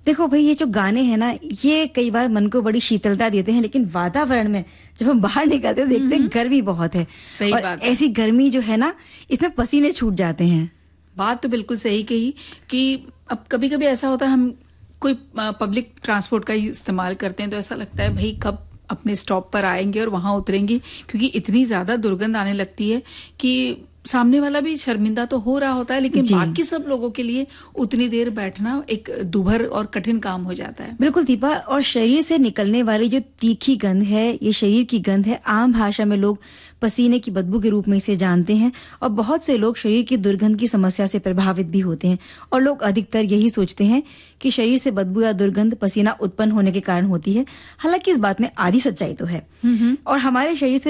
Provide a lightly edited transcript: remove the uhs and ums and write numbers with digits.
देखो भाई, ये जो गाने हैं ना, ये कई बार मन को बड़ी शीतलता देते हैं, लेकिन वातावरण में जब हम बाहर निकलते हैं देखते हैं गर्मी बहुत है। सही और बात है। ऐसी गर्मी जो है ना, इसमें पसीने छूट जाते हैं। बात तो बिल्कुल सही कही कि अब कभी कभी ऐसा होता है, हम कोई पब्लिक ट्रांसपोर्ट का ही इस्तेमाल करते हैं तो ऐसा लगता है भाई कब अपने स्टॉप पर आएंगे और वहां उतरेंगे, क्योंकि इतनी ज्यादा दुर्गंध आने लगती है कि सामने वाला भी शर्मिंदा तो हो रहा होता है, लेकिन बाकी सब लोगों के लिए उतनी देर बैठना एक दुभर और कठिन काम हो जाता है। बिल्कुल दीपा, और शरीर से निकलने वाली जो तीखी गंध है, ये शरीर की गंध है। आम भाषा में लोग पसीने की बदबू के रूप में इसे जानते हैं, और बहुत से लोग शरीर की दुर्गंध की समस्या से प्रभावित भी होते हैं। और लोग अधिकतर यही सोचते हैं कि शरीर से बदबू या दुर्गंध पसीना उत्पन्न होने के कारण होती है। हालांकि इस बात में आधी सच्चाई तो है। और हमारे शरीर से